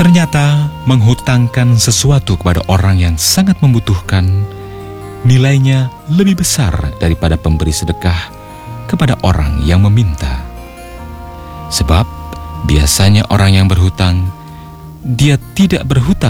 Ternyata menghutangkan sesuatu kepada orang yang sangat membutuhkan nilainya lebih besar daripada pemberi sedekah kepada orang yang meminta. Sebab biasanya orang yang berhutang, dia tidak berhutang